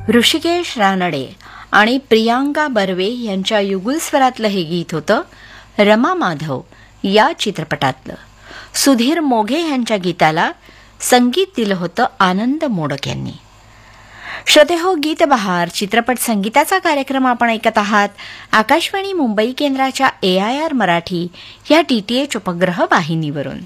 ऋषिकेश रानडे आणि प्रियांका बर्वे यांच्या युगुल स्वरातलं हे गीत होतं रमा माधव या चित्रपटातलं. सुधीर मोघे यांच्या गीताला संगीत दिलं होतं आनंद मोडक यांनी. श्रोते हो, गीत बहार चित्रपट संगीताचा कार्यक्रम आपण ऐकत आहात आकाशवाणी मुंबई केंद्राच्या AIR मराठी या DTH उपग्रह वाहिनीवरून.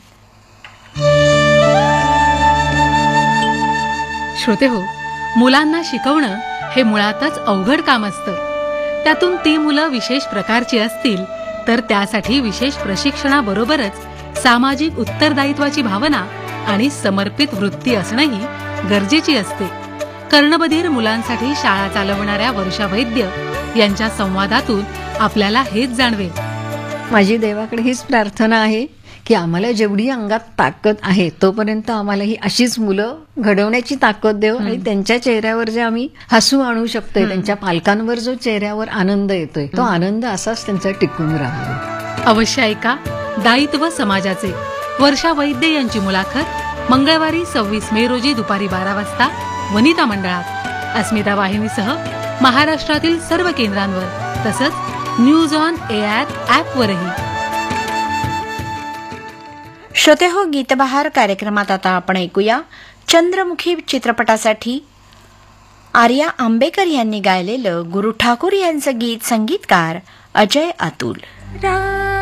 श्रोते हो, मुलांना शिकवणं हे मुळातच अवघड काम असतं. त्यातून ती मुलं विशेष प्रकारची असतील तर त्यासाठी विशेष प्रशिक्षणाबरोबरच सामाजिक उत्तरदायित्वाची भावना आणि समर्पित वृत्ती असणंही गरजेची असते. कर्णबधीर मुलांसाठी शाळा चालवणाऱ्या वर्षा वैद्य यांच्या संवादातून आपल्याला हेच जाणवेल. माझी देवाकडे हीच प्रार्थना आहे की आम्हाला जेवढी अंगात ताकद आहे तोपर्यंत आम्हाला ही अशीच मुलं घडवण्याची ताकद देव आणि त्यांच्या चेहऱ्यावर जे आम्ही हसू आणू शकतोय, त्यांच्या पालकांवर जो चेहऱ्यावर आनंद येतोय तो आनंद असाच त्यांचा टिकून राहावा. अवश्य ऐका दायित्व समाजाचे वर्षा वैद्य यांची मुलाखत मंगळवारी 26 मे रोजी दुपारी 12 वाजता वनिता मंडळात अस्मिता वाहिनीसह महाराष्ट्रातील सर्व केंद्रांवर तसंच न्यूज ऑन AIR ॲपवरही. श्रोते हो, गीतबहार कार्यक्रमात आता आपण ऐकूया चंद्रमुखी चित्रपटासाठी आर्या आंबेकर यांनी गायलेलं गुरु ठाकूर यांचं गीत. संगीतकार अजय अतुल.